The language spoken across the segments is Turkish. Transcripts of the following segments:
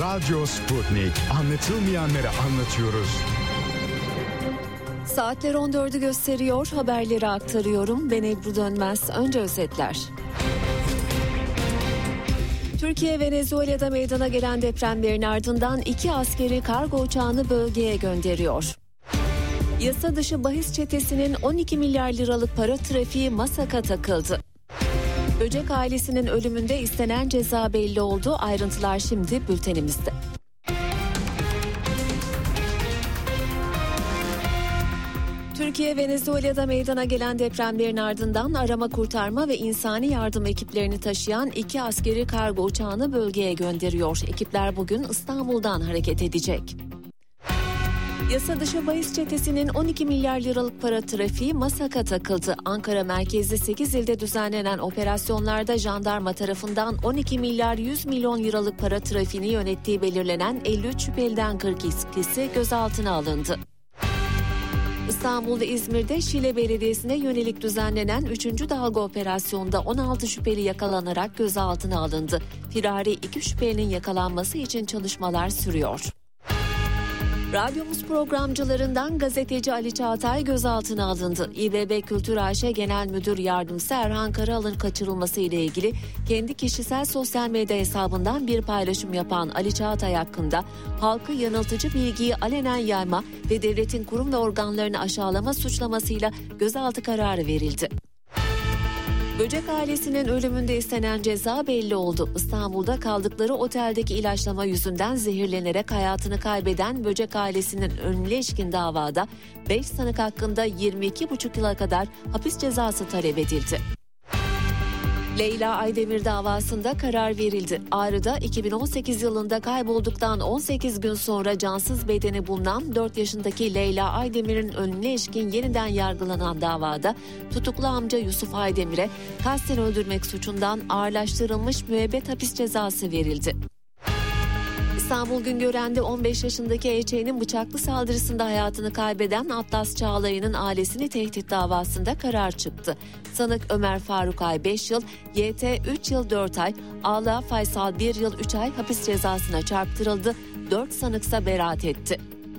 Radyo Sputnik. Anlatılmayanları anlatıyoruz. Saatler 14'ü gösteriyor. Haberleri aktarıyorum. Ben Ebru Dönmez. Önce özetler. Türkiye, Venezuela'da meydana gelen depremlerin ardından 2 askeri kargo uçağını bölgeye gönderiyor. Yasa dışı bahis çetesinin 12 milyar liralık para trafiği masaka takıldı. Böcek ailesinin ölümünde istenen ceza belli oldu. Ayrıntılar şimdi bültenimizde. Türkiye, Venezuela'da meydana gelen depremlerin ardından arama kurtarma ve insani yardım ekiplerini taşıyan 2 askeri kargo uçağını bölgeye gönderiyor. Ekipler bugün İstanbul'dan hareket edecek. Yasa dışı bahis çetesinin 12 milyar liralık para trafiği masaka takıldı. Ankara merkezli 8 ilde düzenlenen operasyonlarda jandarma tarafından 12 milyar 100 milyon liralık para trafiğini yönettiği belirlenen 53 şüpheliden 42'si gözaltına alındı. İstanbul ve İzmir'de Şile Belediyesi'ne yönelik düzenlenen 3. dalga operasyonda 16 şüpheli yakalanarak gözaltına alındı. Firari 2 şüphelinin yakalanması için çalışmalar sürüyor. Radyomuz programcılarından gazeteci Ali Çağatay gözaltına alındı. İBB Kültür AŞ Genel Müdür Yardımcısı Erhan Karaal'ın kaçırılması ile ilgili kendi kişisel sosyal medya hesabından bir paylaşım yapan Ali Çağatay hakkında halkı yanıltıcı bilgiyi alenen yayma ve devletin kurum ve organlarını aşağılama suçlamasıyla gözaltı kararı verildi. Böcek ailesinin ölümünde istenen ceza belli oldu. İstanbul'da kaldıkları oteldeki ilaçlama yüzünden zehirlenerek hayatını kaybeden Böcek ailesinin ölümüne ilişkin davada 5 sanık hakkında 22,5 yıla kadar hapis cezası talep edildi. Leyla Aydemir davasında karar verildi. Ağrı'da 2018 yılında kaybolduktan 18 gün sonra cansız bedeni bulunan 4 yaşındaki Leyla Aydemir'in ölümüne ilişkin yeniden yargılanan davada tutuklu amca Yusuf Aydemir'e kasten öldürmek suçundan ağırlaştırılmış müebbet hapis cezası verildi. İstanbul Güngören'de 15 yaşındaki Ece'nin bıçaklı saldırısında hayatını kaybeden Atlas Çağlayan'ın ailesini tehdit davasında karar çıktı. Sanık Ömer Faruk Ay 5 yıl, YT 3 yıl 4 ay, Ağla Faysal 1 yıl 3 ay hapis cezasına çarptırıldı. 4 sanıksa beraat etti.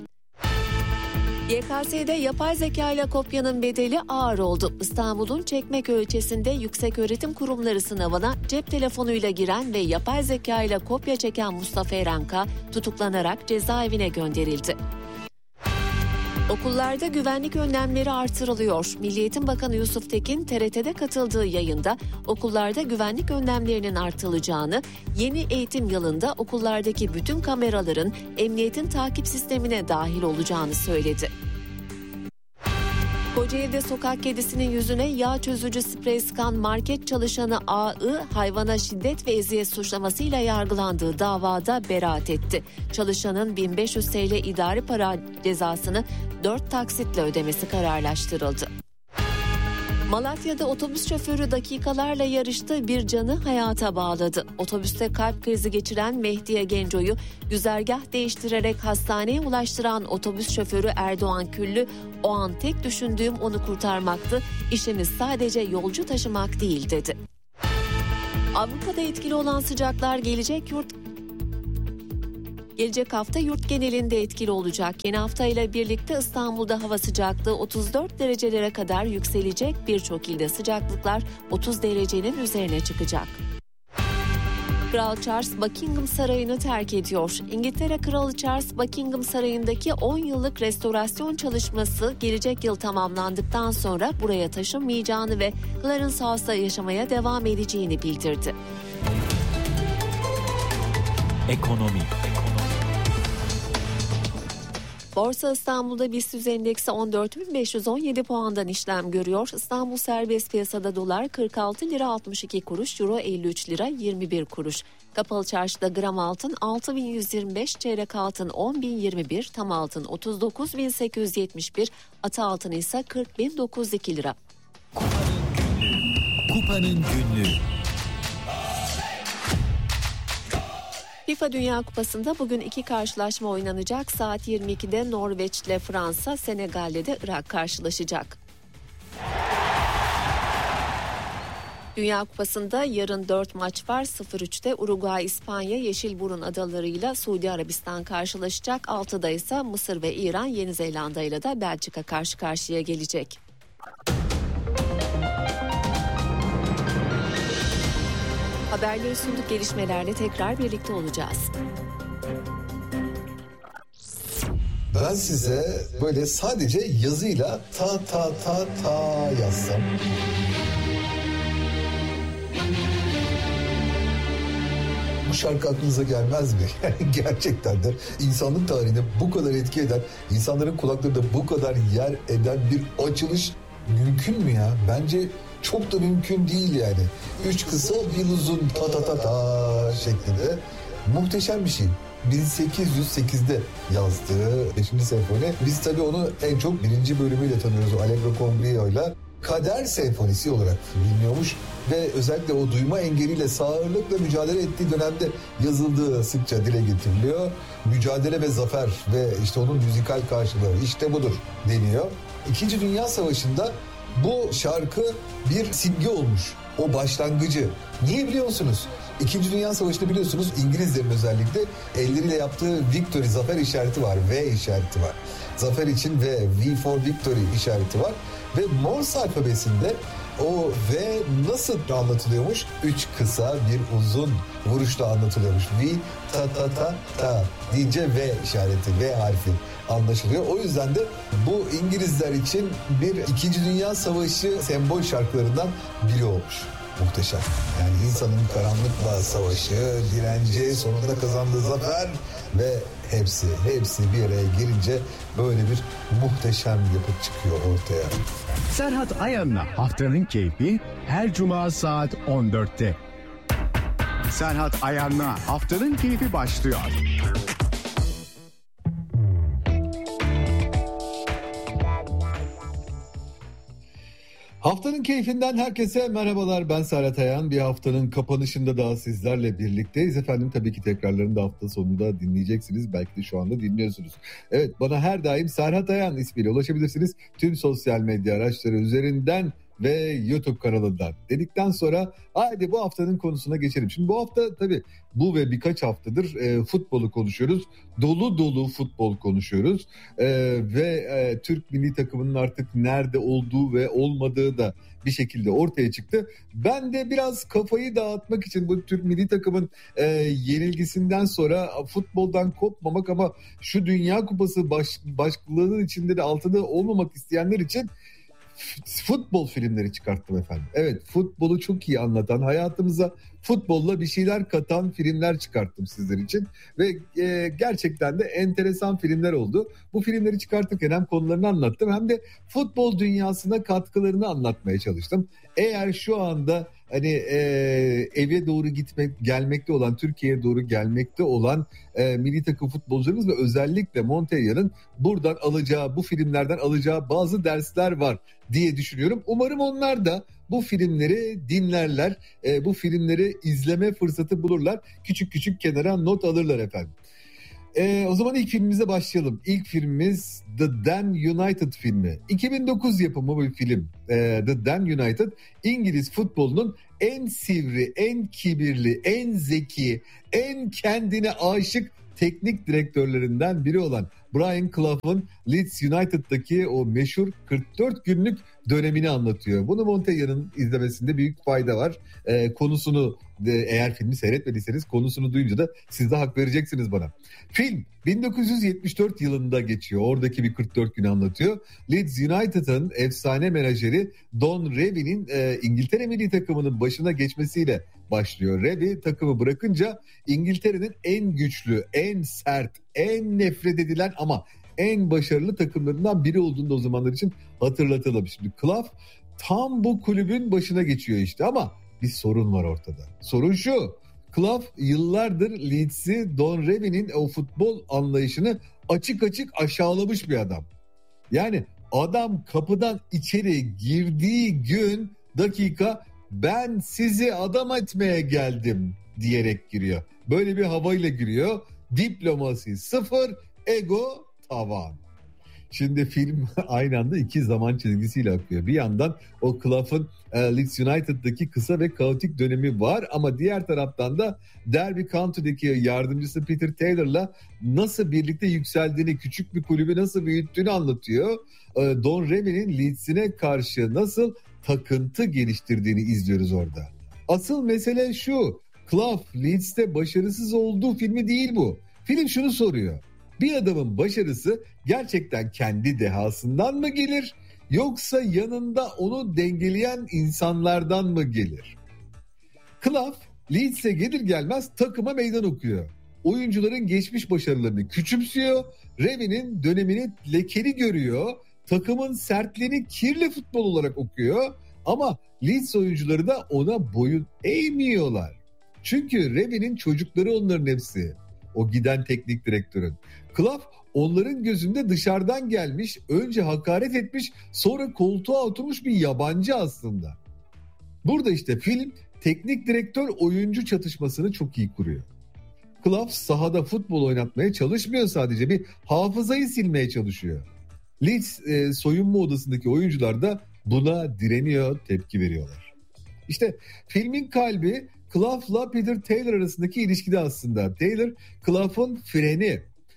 YKS'de yapay zeka ile kopyanın bedeli ağır oldu. İstanbul'un Çekmeköy ilçesinde yükseköğretim kurumları sınavına cep telefonuyla giren ve yapay zeka ile kopya çeken Mustafa Eranka tutuklanarak cezaevine gönderildi. Okullarda güvenlik önlemleri artırılıyor. Milli Eğitim Bakanı Yusuf Tekin TRT'de katıldığı yayında okullarda güvenlik önlemlerinin artırılacağını, yeni eğitim yılında okullardaki bütün kameraların emniyetin takip sistemine dahil olacağını söyledi. Kocaeli'de sokak kedisinin yüzüne yağ çözücü sprey sıkan market çalışanı A.I. hayvana şiddet ve eziyet suçlamasıyla yargılandığı davada beraat etti. Çalışanın 1500 TL idari para cezasını 4 taksitle ödemesi kararlaştırıldı. Malatya'da otobüs şoförü dakikalarla yarıştı, bir canı hayata bağladı. Otobüste kalp krizi geçiren Mehdiye Genco'yu güzergah değiştirerek hastaneye ulaştıran otobüs şoförü Erdoğan Küllü, "O an tek düşündüğüm onu kurtarmaktı, işimiz sadece yolcu taşımak değil" dedi. Avrupa'da etkili olan sıcaklar Gelecek hafta yurt genelinde etkili olacak. Yeni hafta ile birlikte İstanbul'da hava sıcaklığı 34 derecelere kadar yükselecek. Birçok ilde sıcaklıklar 30 derecenin üzerine çıkacak. Kral Charles Buckingham Sarayı'nı terk ediyor. İngiltere Kralı Charles Buckingham Sarayı'ndaki 10 yıllık restorasyon çalışması gelecek yıl tamamlandıktan sonra buraya taşınmayacağını ve Clarence House'da yaşamaya devam edeceğini bildirdi. Ekonomi. Borsa İstanbul'da BIST endeksi 14.517 puandan işlem görüyor. İstanbul serbest piyasada dolar 46 lira 62 kuruş, euro 53 lira 21 kuruş. Kapalı çarşıda gram altın 6.125, çeyrek altın 10.021, tam altın 39.871, ata altın ise 40.902 lira. Kupanın günlüğü. FIFA Dünya Kupası'nda bugün 2 karşılaşma oynanacak. Saat 22'de Norveç ile Fransa, Senegal ile de Irak karşılaşacak. Dünya Kupası'nda yarın 4 maç var. 0-3'te Uruguay, İspanya, Yeşilburun adalarıyla Suudi Arabistan karşılaşacak. 6'da ise Mısır ve İran, Yeni Zelanda ile de Belçika karşı karşıya gelecek. Haberleri sunduk, gelişmelerle tekrar birlikte olacağız. Ben size böyle sadece yazıyla ta yazsam. Bu şarkı aklınıza gelmez mi? Gerçekten de insanlık tarihine bu kadar etki eden, insanların kulaklarında bu kadar yer eden bir açılış mümkün mü ya? Bence çok da mümkün değil yani. 3 kısa bir uzun ta şeklinde muhteşem bir şey. 1808'de yazdığı 5. senfoni. Biz tabii onu en çok 1. bölümüyle tanıyoruz. Allegro con brio'yla. Kader senfonisi olarak biliniyormuş ve özellikle o duyma engeliyle sağırlıkla mücadele ettiği dönemde yazıldığı sıkça dile getiriliyor. Mücadele ve zafer ve işte onun müzikal karşılığı işte budur deniyor. İkinci Dünya Savaşı'nda bu şarkı bir simge olmuş. O başlangıcı. Niye biliyor musunuz? İkinci Dünya Savaşı'nda biliyorsunuz İngilizlerin özellikle elleriyle yaptığı victory, zafer işareti var. V işareti var. Zafer için V for victory işareti var. Ve Morse alfabesinde o V nasıl anlatılıyormuş? 3 kısa bir uzun vuruşla anlatılıyormuş. V ta deyince V işareti, V harfi anlaşılıyor. O yüzden de bu İngilizler için bir 2. Dünya Savaşı sembol şarkılarından biri olmuş. Muhteşem. Yani insanın karanlıkla savaşı, direnci, sonunda kazandığı zafer ve hepsi bir araya gelince böyle bir muhteşem yapıt çıkıyor ortaya. Serhat Ayan'la Haftanın Keyfi her cuma saat 14'te. Serhat Ayan'la Haftanın Keyfi başlıyor. Haftanın keyfinden herkese merhabalar, ben Serhat Ayan. Bir haftanın kapanışında daha sizlerle birlikteyiz. Efendim tabii ki tekrarlarını da hafta sonunda dinleyeceksiniz. Belki de şu anda dinliyorsunuz. Evet, bana her daim Serhat Ayan ismiyle ulaşabilirsiniz. Tüm sosyal medya araçları üzerinden ve YouTube kanalından dedikten sonra haydi bu haftanın konusuna geçelim. Şimdi bu hafta tabii bu ve birkaç haftadır futbolu konuşuyoruz. Dolu futbol konuşuyoruz. Ve Türk milli takımının artık nerede olduğu ve olmadığı da bir şekilde ortaya çıktı. Ben de biraz kafayı dağıtmak için bu Türk milli takımın yenilgisinden sonra futboldan kopmamak ama şu Dünya Kupası başlığının içinde de altında olmamak isteyenler için futbol filmleri çıkarttım efendim. Evet, futbolu çok iyi anlatan, hayatımıza futbolla bir şeyler katan filmler çıkarttım sizler için. Ve gerçekten de enteresan filmler oldu. Bu filmleri çıkartırken hem konularını anlattım hem de futbol dünyasına katkılarını anlatmaya çalıştım. Eğer şu anda hani eve doğru gelmekte olan, Türkiye'ye doğru gelmekte olan milli takım futbolcularımız ve özellikle Montella'nın buradan alacağı, bu filmlerden alacağı bazı dersler var diye düşünüyorum. Umarım onlar da bu filmleri dinlerler, bu filmleri izleme fırsatı bulurlar. Küçük kenara not alırlar efendim. O zaman ilk filmimize başlayalım. İlk filmimiz The Dan United filmi. 2009 yapımı bir film. The Dan United, İngiliz futbolunun en sivri, en kibirli, en zeki, en kendine aşık teknik direktörlerinden biri olan Brian Clough'un Leeds United'daki o meşhur 44 günlük dönemini anlatıyor. Bunu Montella'nın izlemesinde büyük fayda var. Konusunu eğer filmi seyretmediyseniz konusunu duyunca da siz de hak vereceksiniz bana. Film 1974 yılında geçiyor. Oradaki bir 44 günü anlatıyor. Leeds United'ın efsane menajeri Don Revie'nin İngiltere milli takımının başına geçmesiyle başlıyor. Revie takımı bırakınca İngiltere'nin en güçlü, en sert, en nefret edilen ama en başarılı takımlarından biri olduğunu o zamanlar için hatırlatalım. Şimdi Clough tam bu kulübün başına geçiyor işte ama bir sorun var ortada. Sorun şu: Clough yıllardır Leeds'i, Don Revie'nin o futbol anlayışını açık aşağılamış bir adam. Yani adam kapıdan içeri girdiği gün, dakika, ben sizi adam etmeye geldim diyerek giriyor. Böyle bir havayla giriyor. Diplomasi sıfır, ego tavan. Şimdi film aynı anda iki zaman çizgisiyle akıyor. Bir yandan o Clough'un Leeds United'daki kısa ve kaotik dönemi var ama diğer taraftan da Derby County'deki yardımcısı Peter Taylor'la nasıl birlikte yükseldiğini, küçük bir kulübü nasıl büyüttüğünü anlatıyor. Don Remy'nin Leeds'ine karşı nasıl takıntı geliştirdiğini izliyoruz orada. Asıl mesele şu: Clough Leeds'te başarısız olduğu filmi değil bu. Film şunu soruyor: bir adamın başarısı gerçekten kendi dehasından mı gelir, yoksa yanında onu dengeleyen insanlardan mı gelir? Clough Leeds'e gelir gelmez takıma meydan okuyor. Oyuncuların geçmiş başarılarını küçümsüyor, Remy'nin dönemini lekeli görüyor, takımın sertliğini kirli futbol olarak okuyor ama Leeds oyuncuları da ona boyun eğmiyorlar. Çünkü Remy'nin çocukları onların hepsi. O giden teknik direktörün. Clough onların gözünde dışarıdan gelmiş, önce hakaret etmiş, sonra koltuğa oturmuş bir yabancı aslında. Burada işte film teknik direktör oyuncu çatışmasını çok iyi kuruyor. Clough sahada futbol oynatmaya çalışmıyor, sadece bir hafızayı silmeye çalışıyor. Leeds soyunma odasındaki oyuncular da buna direniyor, tepki veriyorlar. İşte filmin kalbi Clough'la Peter Taylor arasındaki ilişkide aslında. Taylor, Clough'un freni,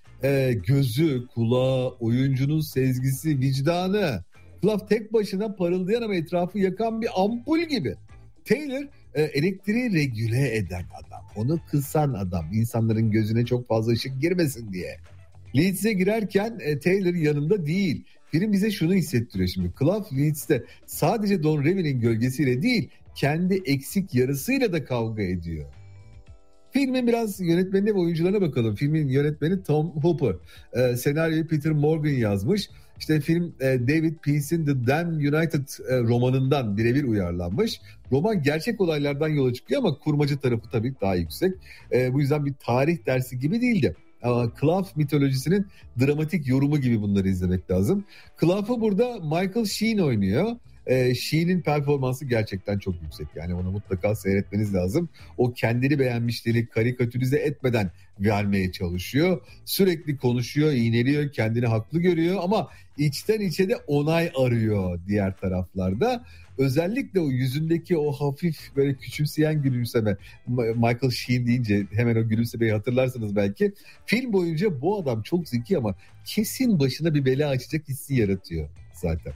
gözü, kulağı, oyuncunun sezgisi, vicdanı. Clough tek başına parıldayan ama etrafı yakan bir ampul gibi. Taylor elektriği regüle eden adam, onu kısan adam, insanların gözüne çok fazla ışık girmesin diye. Leeds'e girerken Taylor yanında değil. Film bize şunu hissettiriyor şimdi: Clough Leeds'te sadece Don Remy'nin gölgesiyle değil, kendi eksik yarısıyla da kavga ediyor. Filmin biraz yönetmenine ve oyuncularına bakalım. Filmin yönetmeni Tom Hooper. Senaryoyu Peter Morgan yazmış. İşte film David Peace'in The Damned United romanından birebir uyarlanmış. Roman gerçek olaylardan yola çıkıyor ama kurmacı tarafı tabii daha yüksek. Bu yüzden bir tarih dersi gibi değildi. Clough mitolojisinin dramatik yorumu gibi bunları izlemek lazım. Clough'u burada Michael Sheen oynuyor. Sheen'in performansı gerçekten çok yüksek. Yani onu mutlaka seyretmeniz lazım. O kendini beğenmişliğini karikatürize etmeden vermeye çalışıyor. Sürekli konuşuyor, iğneliyor, kendini haklı görüyor ama içten içe de onay arıyor diğer taraflarda. Özellikle o yüzündeki o hafif böyle küçümseyen gülümseme, Michael Sheen deyince hemen o gülümsemeyi hatırlarsınız belki. Film boyunca bu adam çok zeki ama kesin başına bir bela açacak hissi yaratıyor zaten.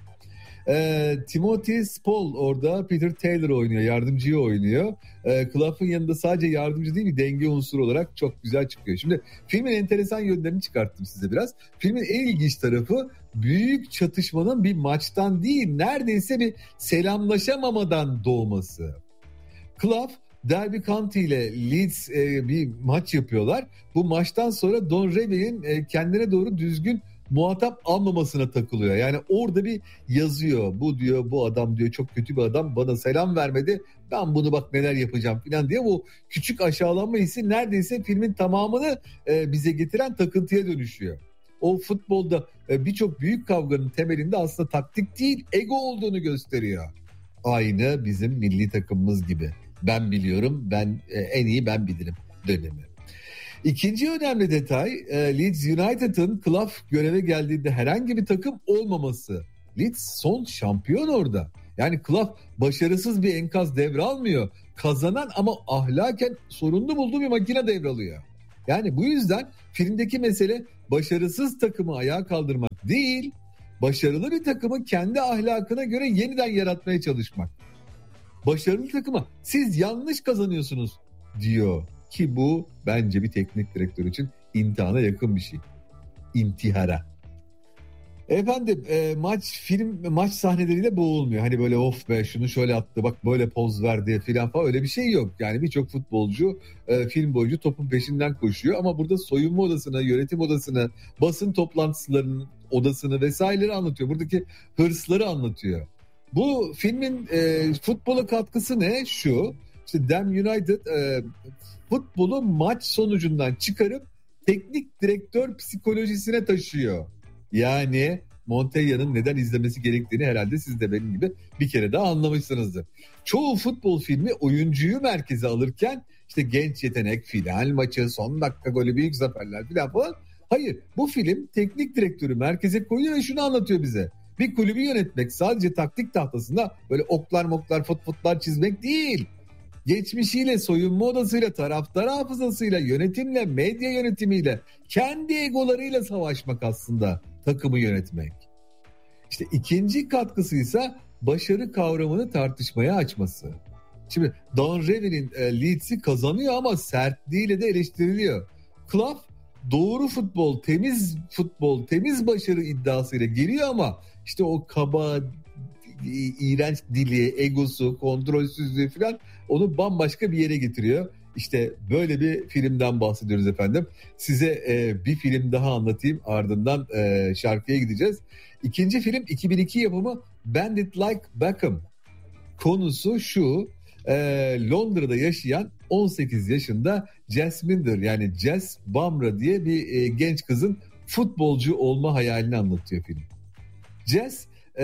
Timothy Spall orada Peter Taylor oynuyor, yardımcıyı oynuyor. Clough'un yanında sadece yardımcı değil, bir denge unsuru olarak çok güzel çıkıyor. Şimdi filmin enteresan yönlerini çıkarttım size biraz. Filmin en ilginç tarafı büyük çatışmanın bir maçtan değil, neredeyse bir selamlaşamamadan doğması. Clough Derby County ile Leeds bir maç yapıyorlar. Bu maçtan sonra Don Remy'nin kendine doğru düzgün muhatap almamasına takılıyor. Yani orada bir yazıyor. Bu diyor, bu adam diyor çok kötü bir adam, bana selam vermedi, ben bunu bak neler yapacağım falan diye, bu küçük aşağılanma hissi neredeyse filmin tamamını bize getiren takıntıya dönüşüyor. O futbolda birçok büyük kavganın temelinde aslında taktik değil, ego olduğunu gösteriyor. Aynı bizim milli takımımız gibi. Ben biliyorum, ben en iyi ben bilirim dönemi. İkinci önemli detay, Leeds United'ın Clough göreve geldiğinde herhangi bir takım olmaması. Leeds son şampiyon orada. Yani Clough başarısız bir enkaz devralmıyor. Kazanan ama ahlaken sorunlu bulduğu bir makine devralıyor. Yani bu yüzden filmdeki mesele başarısız takımı ayağa kaldırmak değil, başarılı bir takımı kendi ahlakına göre yeniden yaratmaya çalışmak. Başarılı takıma siz yanlış kazanıyorsunuz diyor. Ki bu bence bir teknik direktör için imtihana yakın bir şey. İntihara. Efendim maç sahneleriyle boğulmuyor. Hani böyle of be şunu şöyle attı, bak böyle poz verdi falan falan, öyle bir şey yok. Yani birçok futbolcu film boyunca topun peşinden koşuyor ama burada soyunma odasını, yönetim odasını, basın toplantılarının odasını vesaireleri anlatıyor. Buradaki hırsları anlatıyor. Bu filmin futbola katkısı ne? Şu: işte Damned United futbolu maç sonucundan çıkarıp teknik direktör psikolojisine taşıyor. Yani Montella'nın neden izlemesi gerektiğini herhalde siz de benim gibi bir kere daha anlamışsınızdır. Çoğu futbol filmi oyuncuyu merkeze alırken işte genç yetenek, final maçı, son dakika golü, büyük zaferler falan Hayır, bu film teknik direktörü merkeze koyuyor ve şunu anlatıyor bize. Bir kulübü yönetmek sadece taktik tahtasında böyle oklar moklar futlar çizmek değil. Geçmişiyle, soyunma odasıyla, taraftar hafızasıyla, yönetimle, medya yönetimiyle, kendi egolarıyla savaşmak aslında takımı yönetmek. İşte ikinci katkısıysa başarı kavramını tartışmaya açması. Şimdi Don Revie'nin Leeds'i kazanıyor ama sertliğiyle de eleştiriliyor. Clough doğru futbol, temiz başarı iddiasıyla geliyor ama işte o kaba, iğrenç dili, egosu, kontrolsüzlüğü falan onu bambaşka bir yere getiriyor. İşte böyle bir filmden bahsediyoruz efendim. Size bir film daha anlatayım, ardından şarkıya gideceğiz. İkinci film 2002 yapımı Bandit Like Beckham. Konusu şu, Londra'da yaşayan 18 yaşında Jasmine'dir, yani Jess Bamra diye bir genç kızın futbolcu olma hayalini anlatıyor film. Jess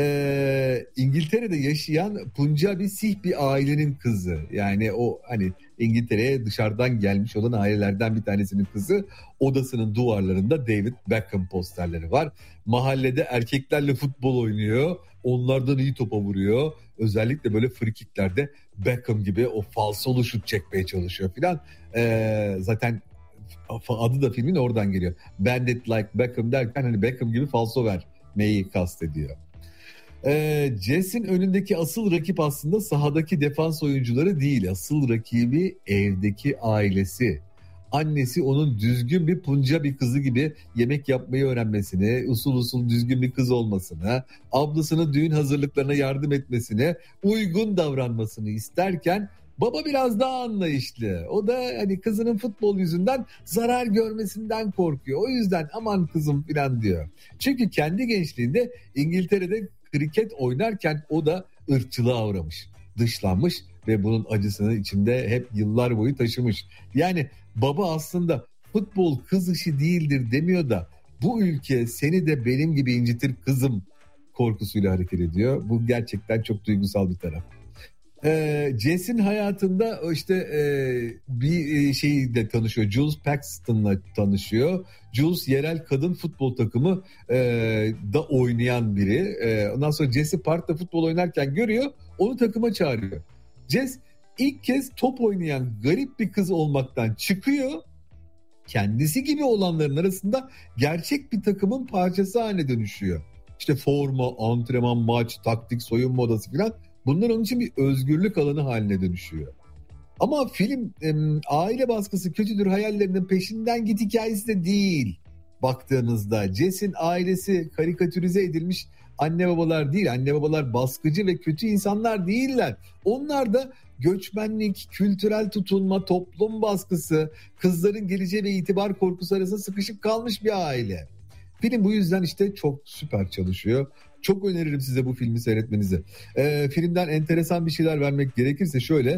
İngiltere'de yaşayan Punjabi Sih bir ailenin kızı. Yani o hani İngiltere'ye dışarıdan gelmiş olan ailelerden bir tanesinin kızı. Odasının duvarlarında David Beckham posterleri var. Mahallede erkeklerle futbol oynuyor. Onlardan iyi topa vuruyor. Özellikle böyle frikiklerde Beckham gibi o falsolu şut çekmeye çalışıyor filan. Zaten adı da filmin oradan geliyor. Bandit Like Beckham derken hani Beckham gibi falso vermeyi kastediyor. Jess'in önündeki asıl rakip aslında sahadaki defans oyuncuları değil. Asıl rakibi evdeki ailesi. Annesi onun düzgün bir Punjabi kızı gibi yemek yapmayı öğrenmesini, usul usul düzgün bir kız olmasını, ablasının düğün hazırlıklarına yardım etmesine, uygun davranmasını isterken baba biraz daha anlayışlı. O da hani kızının futbol yüzünden zarar görmesinden korkuyor. O yüzden aman kızım falan diyor. Çünkü kendi gençliğinde İngiltere'de kriket oynarken o da ırkçılığa uğramış, dışlanmış ve bunun acısını içinde hep yıllar boyu taşımış. Yani baba aslında futbol kız işi değildir demiyor da bu ülke seni de benim gibi incitir kızım korkusuyla hareket ediyor. Bu gerçekten çok duygusal bir taraf. Jess'in hayatında işte bir şeyle tanışıyor. Jules Paxton'la tanışıyor. Jules yerel kadın futbol takımı da oynayan biri. Ondan sonra Jess'i parkta futbol oynarken görüyor. Onu takıma çağırıyor. Jess ilk kez top oynayan garip bir kız olmaktan çıkıyor. Kendisi gibi olanların arasında gerçek bir takımın parçası haline dönüşüyor. İşte forma, antrenman, maç, taktik, soyunma odası falan. Bunlar onun için bir özgürlük alanı haline dönüşüyor. Ama film aile baskısı kötüdür hayallerinin peşinden git hikayesi de değil. Baktığınızda Jess'in ailesi karikatürize edilmiş anne babalar değil. Anne babalar baskıcı ve kötü insanlar değiller. Onlar da göçmenlik, kültürel tutunma, toplum baskısı, kızların geleceği ve itibar korkusu arasında sıkışıp kalmış bir aile. Film bu yüzden işte çok süper çalışıyor. Çok öneririm size bu filmi seyretmenizi. Filmden enteresan bir şeyler vermek gerekirse şöyle.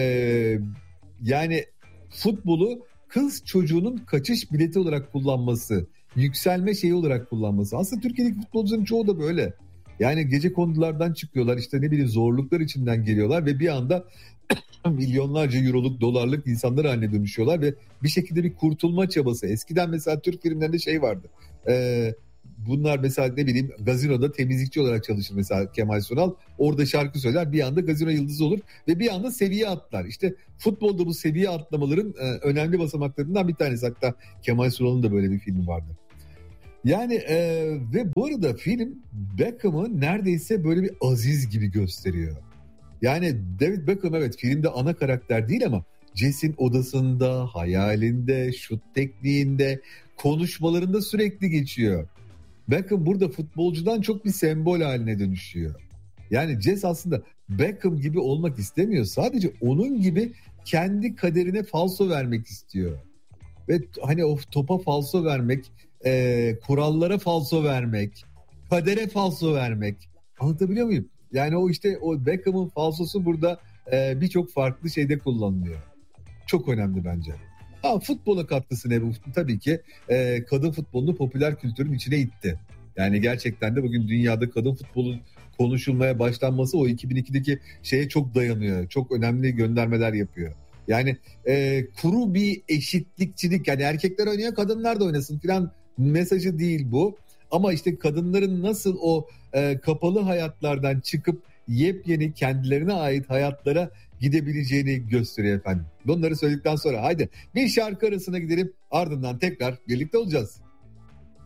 Yani futbolu kız çocuğunun kaçış bileti olarak kullanması, yükselme şeyi olarak kullanması. Aslında Türkiye'deki futbolcuların çoğu da böyle. Yani gecekondulardan çıkıyorlar, işte ne bileyim zorluklar içinden geliyorlar ve bir anda milyonlarca euroluk, dolarlık insanlar haline dönüşüyorlar ve bir şekilde bir kurtulma çabası. Eskiden mesela Türk filmlerinde şey vardı. Bunlar mesela ne bileyim gazinoda temizlikçi olarak çalışır mesela Kemal Sunal. Orada şarkı söyler, bir anda gazino yıldızı olur ve bir anda seviye atlar. İşte futbolda bu seviye atlamaların önemli basamaklarından bir tanesi. Hatta Kemal Sunal'ın da böyle bir filmi vardı. Yani ve bu arada film Beckham'ı neredeyse böyle bir aziz gibi gösteriyor. Yani David Beckham evet filmde ana karakter değil ama Jess'in odasında, hayalinde, şut tekniğinde, konuşmalarında sürekli geçiyor. Beckham burada futbolcudan çok bir sembol haline dönüşüyor. Yani Jess aslında Beckham gibi olmak istemiyor. Sadece onun gibi kendi kaderine falso vermek istiyor. Ve hani o topa falso vermek, kurallara falso vermek, kadere falso vermek. Anlatabiliyor muyum? Yani o işte o Beckham'ın falsosu burada birçok farklı şeyde kullanılıyor. Çok önemli bence. Futbola katkısı ne bu? Tabii ki kadın futbolunu popüler kültürün içine itti. Yani gerçekten de bugün dünyada kadın futbolun konuşulmaya başlanması o 2002'deki şeye çok dayanıyor. Çok önemli göndermeler yapıyor. Yani kuru bir eşitlikçilik, yani erkekler oynuyor kadınlar da oynasın falan mesajı değil bu. Ama işte kadınların nasıl o kapalı hayatlardan çıkıp yepyeni kendilerine ait hayatlara gidebileceğini gösteriyor efendim. Bunları söyledikten sonra haydi bir şarkı arasına gidelim, ardından tekrar birlikte olacağız.